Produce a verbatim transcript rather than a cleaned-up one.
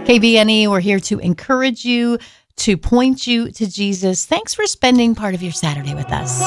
K B N E, we're here to encourage you, to point you to Jesus. Thanks for spending part of your Saturday with us.